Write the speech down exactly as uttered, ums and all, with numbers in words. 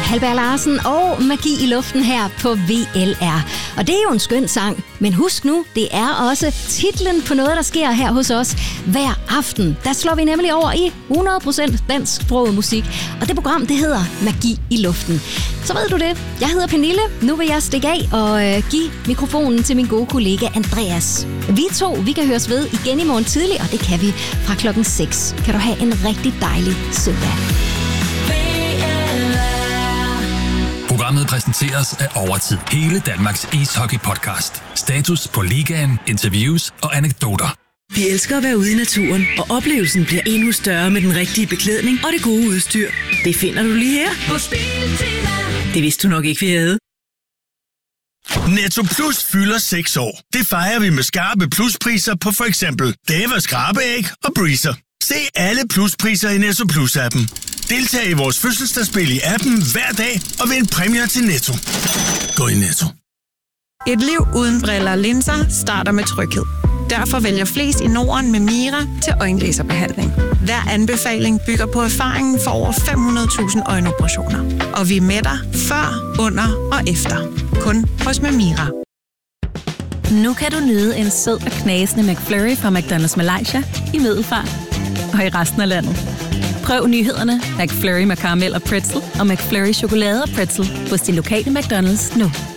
Halberg Larsen og Magi i luften her på V L R. Og det er jo en skøn sang, men husk nu, det er også titlen på noget, der sker her hos os hver aften. Der slår vi nemlig over i hundrede procent dansksproget musik, og det program, det hedder Magi i luften. Så ved du det, jeg hedder Pernille, nu vil jeg stikke af og øh, give mikrofonen til min gode kollega Andreas. Vi to, vi kan høres ved igen i morgen tidlig, og det kan vi fra klokken seks. Kan du have en rigtig dejlig søndag. Programmet præsenteres af Overtid. Hele Danmarks ishockey-podcast. Status på ligaen, interviews og anekdoter. Vi elsker at være ude i naturen, og oplevelsen bliver endnu større med den rigtige beklædning og det gode udstyr. Det finder du lige her på Biltema. Det vidste du nok ikke, vi havde. Netto Plus fylder seks år. Det fejrer vi med skarpe pluspriser på for eksempel Deva skrabeæg og Breezer. Se alle pluspriser i Netto Plus-appen. Deltag i vores fødselsdagsspil i appen hver dag og vind præmier til Netto. Gå i Netto. Et liv uden briller og linser starter med tryghed. Derfor vælger flest i Norden med Mira til øjenlaserbehandling. Hver anbefaling bygger på erfaringen for over fem hundrede tusind øjenoperationer. Og vi er med dig før, under og efter. Kun hos Mira. Nu kan du nyde en sød og knasende McFlurry fra McDonald's Malaysia i Middelfart og i resten af landet. Prøv nyhederne McFlurry med karamel og pretzel og McFlurry chokolade og pretzel hos din lokale McDonald's nu.